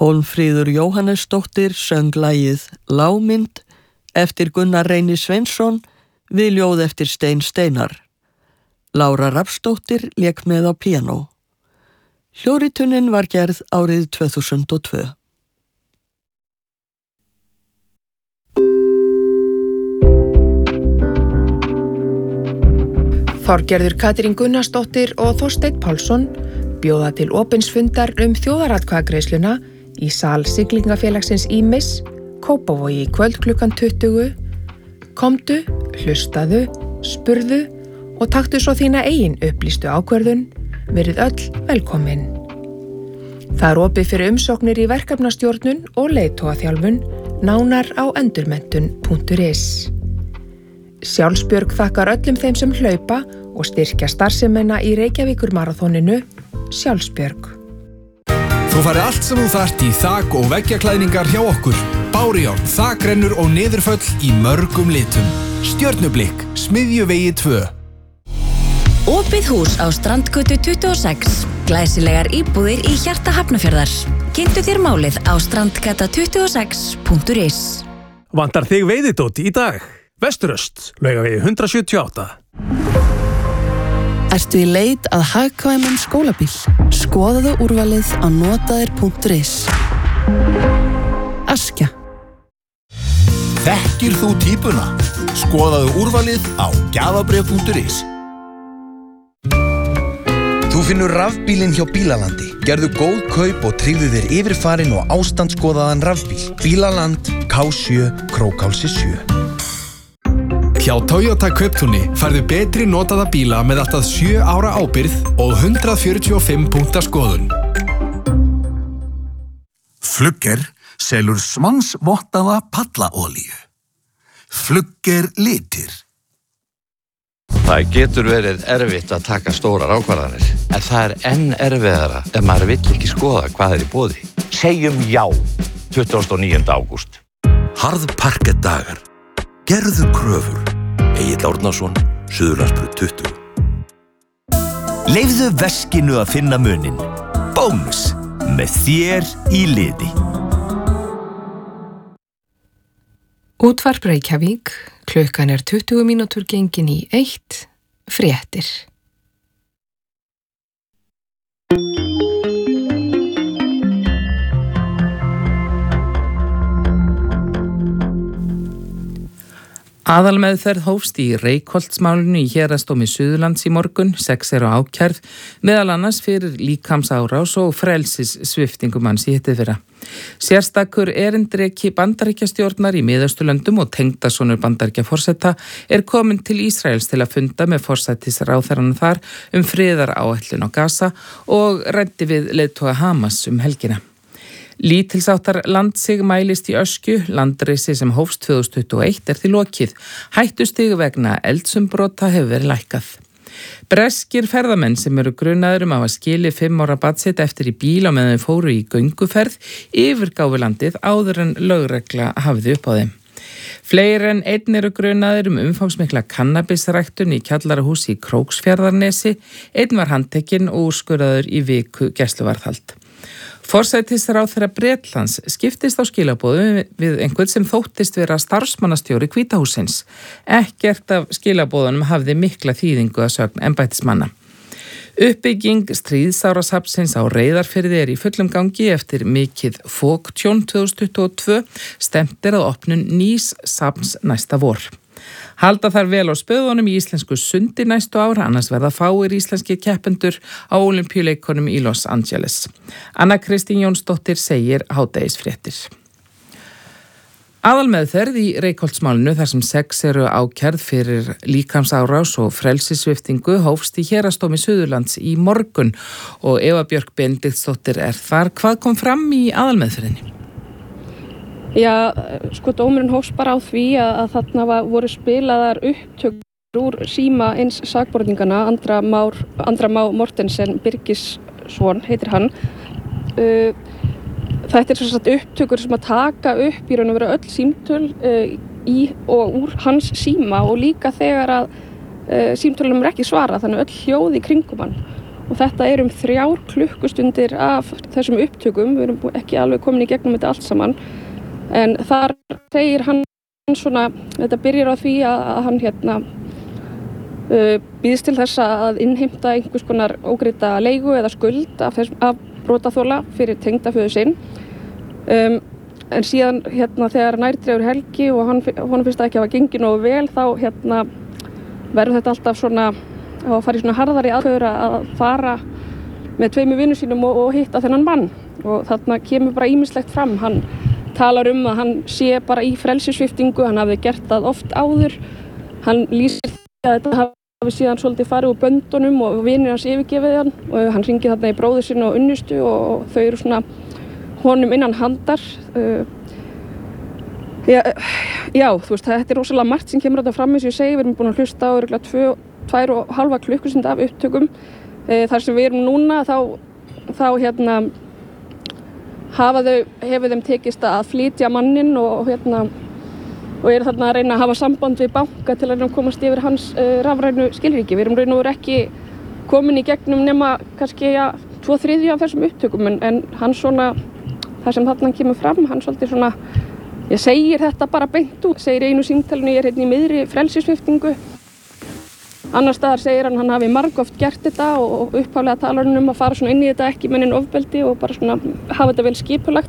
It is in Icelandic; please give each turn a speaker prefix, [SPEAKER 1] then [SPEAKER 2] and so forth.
[SPEAKER 1] Hólmfríður Jóhannesdóttir söng lagið Lágmynd eftir Gunnar Reyni Sveinsson við ljóð eftir Stein Steinar. Lára Rafnsdóttir lék með á píanó. Hljóðritunin var gerð árið 2002.
[SPEAKER 2] Þorgerður Katrín Gunnarsdóttir og Þorsteinn Pálsson bjóða til opins fundar þjóðaratkvæðagreiðsluna í sal Siglingafélagsins Ýmis, Kópavogi í kvöld klukkan 20. Komdu, hlustaðu, spurðu og taktu svo þína eigin upplýstu ákvörðun, verið öll velkomin. Það er opið fyrir umsóknir í verkefnastjórnun og leiðtogaþjálfun, nánar á endurmenntun.is. Sjálfsbjörg þakkar öllum þeim sem hlaupa og styrkja starfsemina í Reykjavíkurmaraþoninu, Sjálfsbjörg.
[SPEAKER 3] Þú færð allt sem þú þarft í þak- og veggjaklæðningar hjá okkur. Bárujárn, þakrennur og niðurföll í mörgum litum. Stjörnublikk, Smiðjuvegi 2.
[SPEAKER 4] Opið hús á Strandgötu 26. Glæsilegar íbúðir í hjarta Hafnarfjarðar. Kynntu þér málið á strandgata26.is.
[SPEAKER 5] Vantar þig veiðidót í dag? Vesturöst, Laugavegi 178.
[SPEAKER 6] Ertu í leit að hagkvæmum skólabíl? Skoðaðu úrvalið á notaðir.is. Askja.
[SPEAKER 7] Þekkir þú típuna? Skoðaðu úrvalið á gjafabréf.is. Þú finnur rafbílinn hjá Bílalandi. Gerðu góð kaup og tryggðu þér yfirfarinn og ástandskoðaðan rafbíl. Bílaland, K7, Krókálsi 7.
[SPEAKER 3] Hjá Toyota Kauptúni færðu betri notaða bíla með allt að 7 ára ábyrgð og 145 punkta skoðun.
[SPEAKER 7] Flugger selur svansvottaða pallaolíu. Flugger litir.
[SPEAKER 8] Það getur verið erfitt að taka stórar ákvarðanir, en það er enn erfiðara ef maður vill ekki skoða hvað er í boði. Segjum já, 29. ágúst.
[SPEAKER 9] Harðparkettdagar. Gerðu kröfur. Egill Árnason, Suðurlandsbraut 20. Leyfðu veskinu að finna muninn. Bónus. Með þér í liði.
[SPEAKER 2] Útvarp Reykjavík, klukkan er 20 mínútur gengin í 1, fréttir.
[SPEAKER 10] Aðalmeðferð hófst í Reykholtsmálinu í Héraðsdómi Suðurlands í morgun, 6 eru ákærð, meðal annars fyrir líkamsárás og frelsissviptingum hans í hittiðfyrra. Sérstakur erindreki Bandaríkjastjórnar í Miðausturlöndum og tengdasonur Bandaríkjaforseta er komin til Ísraels til að funda með forsætisráðherranum þar friðaráætlun á Gaza og ræddi við leiðtoga Hamas helgina. Lítilsháttar landsig mælist í öskju, landrisi sem hófst 2021 er því lokið. Hættustig vegna eldsumbrota hefur verið lækkað. Breskir ferðamenn sem eru grunaðir að hafa skilið 5 ára barn sitt eftir í bíl á meðan þau fóru í gönguferð yfirgáfu landið áður en lögregla hafði upp á þeim. Fleiri en einn eru grunaðir umfangsmikla kannabisræktun í kjallarahúsi í Króksfjarðarnesi. Einn var handtekinn og úrskurðaður í viku gæsluvarðhald. Forsætisráðherra Bretlands skiptist á skilaboðum við einhvern sem þóttist vera starfsmannastjóri Hvítahússins. Ekkert af skilaboðunum hafði mikla þýðingu að sögn embættismanna. Uppbygging stríðsárasafnsins á Reyðarfirði er í fullum gangi eftir mikið foktjón 2022, stefnt er að opnun nýs safns næsta vor. Halda þar vel á spöðunum í íslensku sundi næstu ár, annars verða fáir íslenski keppendur á Ólympíuleikunum í Los Angeles. Anna Kristín Jónsdóttir segir hádegisfréttir. Aðalmeðferð í Reykholtsmálinu þar sem 6 eru ákærð fyrir líkamsárás og frelsissviptingu hófst í Héraðsdómi Suðurlands í morgun og Eva Björk Benediktsdóttir er þar. Hvað kom fram í aðalmeðferðinni?
[SPEAKER 11] Já, dómurinn hófst bara á því að þarna voru spilaðar upptökur úr síma eins sakborningana, Andra Má Mortensen Birgisson heitir hann. Þetta er svo sagt upptökur sem að taka upp í raun og vera öll símtöl í og úr hans síma og líka þegar að símtölunum er ekki svarað, þannig öll hljóð í kringum hann. og þetta er 3 klukkustundir af þessum upptökum, við erum ekki alveg komin í gegnum þetta allt saman, en þar segir hann svona, þetta byrjar á því að hann býðst til þess að innheimta einhvers konar ógreidda leigu eða skuld af brotaþola fyrir tengdaföður sinn. En síðan þegar nær dregur helgi og honum finnst það ekki hafa gengið nógu vel, þá verður þetta alltaf svona að fara í svona harðari aðferðir að fara með 2 vinum sínum og hitta þennan mann. Og þarna kemur bara ýmislegt fram. Hann talar að hann sé bara í frelsissviptingu, hann hafði gert það oft áður. Hann lýsir því að þetta hafi síðan svolítið farið úr böndunum og vinir hans yfirgefið hann. Og hann hringir þarna í bróður sinn og unnustu og þau eru svona honum innan handar. Já, þú veist, þetta rosalega margt sem kemur þetta fram eins og ég segi. Við erum búin að hlusta á örugglega 2,5 klukkustund af upptökum. Þar sem við erum núna, þá hefur þeim tekist að flytja manninn og eru þarna að reyna að hafa samband við banka til að reyna að komast yfir hans rafrænu skilríki. Við erum raun og veru ekki komin í gegnum nema kannski 2/3 af þessum upptökum, en hann svona, það sem þarna kemur fram, hann svolítið svona, ég segir þetta bara beint út, segir í einu símtalinu, ég er í miðri frelsissviptingu. Annars staðar segir hann hafi margoft gert þetta og upphaflega talar hann að fara svona inn í þetta, ekki mennin ofbeldi og bara svona hafa þetta vel skipulagt.